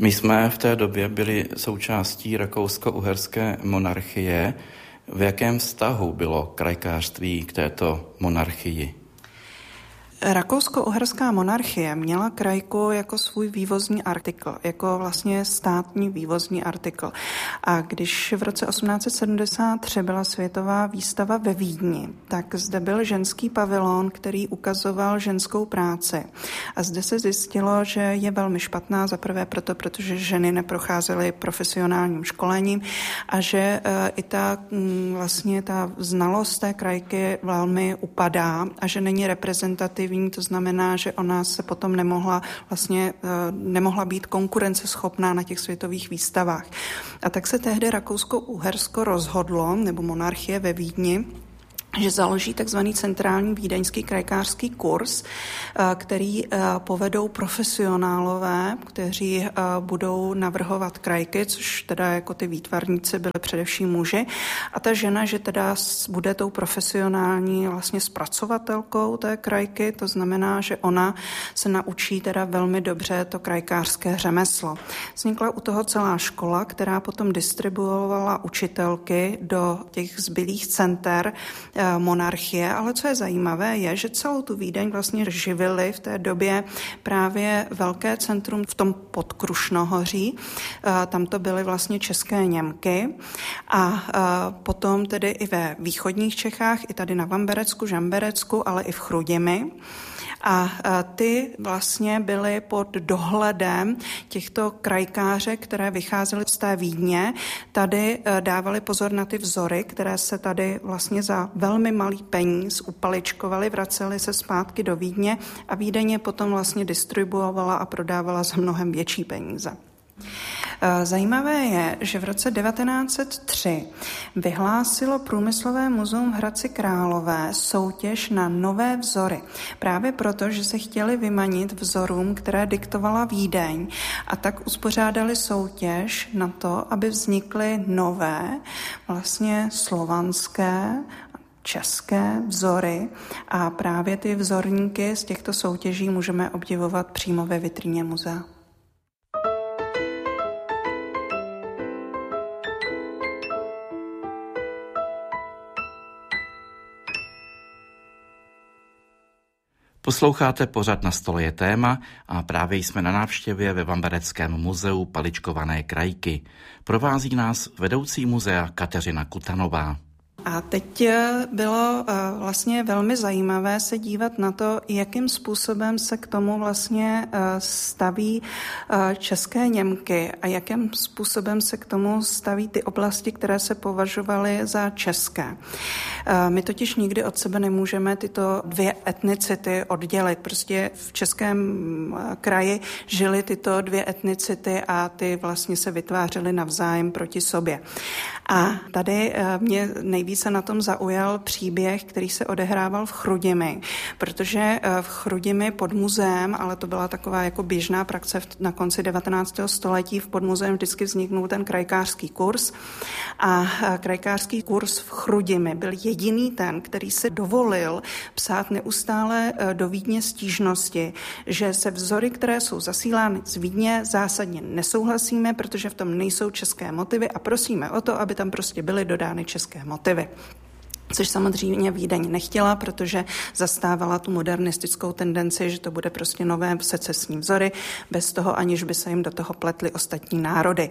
My jsme v té době byli součástí rakousko-uherské monarchie. V jakém vztahu bylo krajkářství k této monarchii? Rakousko-uherská monarchie měla krajku jako svůj vývozní artikl, jako vlastně státní vývozní artikl. A když v roce 1873 byla světová výstava ve Vídni, tak zde byl ženský pavilon, který ukazoval ženskou práci. A zde se zjistilo, že je velmi špatná, zaprvé protože ženy neprocházely profesionálním školením a že i ta znalost té krajky velmi upadá a že není reprezentativní. To znamená, že ona se potom nemohla být konkurenceschopná na těch světových výstavách. A tak se tehdy Rakousko-Uhersko rozhodlo, nebo monarchie ve Vídni, že založí takzvaný centrální vídeňský krajkářský kurz, který povedou profesionálové, kteří budou navrhovat krajky, což teda jako ty výtvarníci byly především muži. A ta žena, že teda bude tou profesionální vlastně zpracovatelkou té krajky, to znamená, že ona se naučí teda velmi dobře to krajkářské řemeslo. Vznikla u toho celá škola, která potom distribuovala učitelky do těch zbylých center monarchie, ale co je zajímavé, je, že celou tu Vídeň vlastně živili v té době právě velké centrum v tom Podkrušnohoří. Tam to byly vlastně české Němky a potom tedy i ve východních Čechách, i tady na Vamberecku, Žamberecku, ale i v Chrudimi. A ty vlastně byly pod dohledem těchto krajkářek, které vycházely z té Vídně. Tady dávali pozor na ty vzory, které se tady vlastně za velmi malý peníz upaličkovaly, vracely se zpátky do Vídně a Vídeň je potom vlastně distribuovala a prodávala za mnohem větší peníze. Zajímavé je, že v roce 1903 vyhlásilo Průmyslové muzeum v Hradci Králové soutěž na nové vzory. Právě proto, že se chtěli vymanit vzorům, které diktovala Vídeň, a tak uspořádali soutěž na to, aby vznikly nové, vlastně slovanské, české vzory a právě ty vzorníky z těchto soutěží můžeme obdivovat přímo ve vitríně muzea. Posloucháte pořad Na stole je téma a právě jsme na návštěvě ve Vambereckém muzeu paličkované krajky. Provází nás vedoucí muzea Kateřina Kutanová. A teď bylo vlastně velmi zajímavé se dívat na to, jakým způsobem se k tomu vlastně staví české Němky a jakým způsobem se k tomu staví ty oblasti, které se považovaly za české. My totiž nikdy od sebe nemůžeme tyto dvě etnicity oddělit. Prostě v českém kraji žily tyto dvě etnicity a ty vlastně se vytvářely navzájem proti sobě. A tady mě nejvíce na tom zaujal příběh, který se odehrával v Chrudimi, protože v Chrudimi pod muzeem, ale to byla taková jako běžná praxe na konci 19. století, v podmuzeem vždycky vzniknul ten krajkářský kurz a krajkářský kurz v Chrudimi byl jediný ten, který si dovolil psát neustále do Vídně stížnosti, že se vzory, které jsou zasílány z Vídně, zásadně nesouhlasíme, protože v tom nejsou české motivy a prosíme o to, aby tam prostě byly dodány české motivy. Což samozřejmě Vídeň nechtěla, protože zastávala tu modernistickou tendenci, že to bude prostě nové secesní vzory, bez toho, aniž by se jim do toho pletly ostatní národy.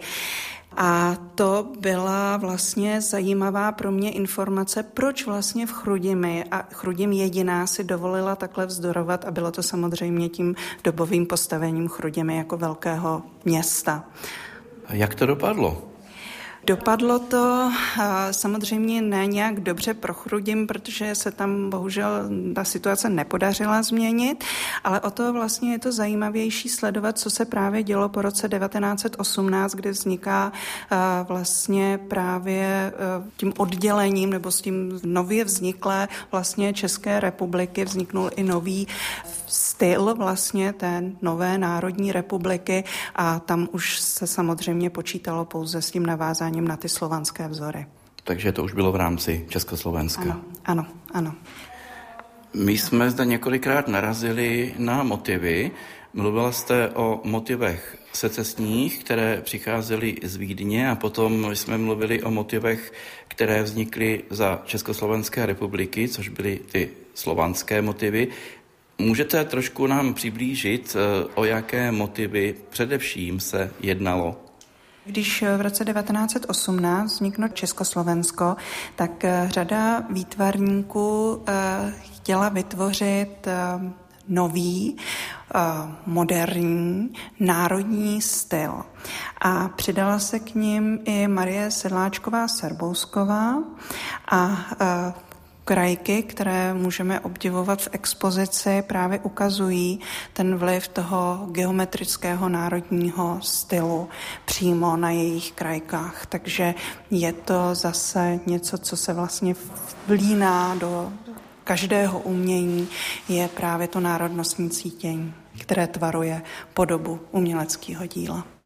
A to byla vlastně zajímavá pro mě informace, proč vlastně v Chrudimi, a Chrudim jediná si dovolila takhle vzdorovat a bylo to samozřejmě tím dobovým postavením Chrudimi jako velkého města. Jak to dopadlo? Dopadlo to samozřejmě ne nějak dobře pro Chrudim, protože se tam bohužel ta situace nepodařila změnit, ale o to vlastně je to zajímavější sledovat, co se právě dělo po roce 1918, kdy vzniká vlastně právě tím oddělením nebo s tím nově vzniklé vlastně České republiky vzniknul i nový styl vlastně té nové národní republiky a tam už se samozřejmě počítalo pouze s tím navázáním na ty slovanské vzory. Takže to už bylo v rámci Československa. Ano. My jsme zde několikrát narazili na motivy Mluvila jste o motivech secesních, které přicházely z Vídně, a potom jsme mluvili o motivech, které vznikly za Československé republiky, což byly ty slovanské motivy. Můžete trošku nám přiblížit, o jaké motivy především se jednalo? Když v roce 1918 vzniklo Československo, tak řada výtvarníků chtěla vytvořit nový, moderní, národní styl. A přidala se k nim i Marie Sedláčková-Serbousková a krajky, které můžeme obdivovat v expozici, právě ukazují ten vliv toho geometrického národního stylu přímo na jejich krajkách. Takže je to zase něco, co se vlastně vlíná do každého umění, je právě to národnostní cítění, které tvaruje podobu uměleckého díla.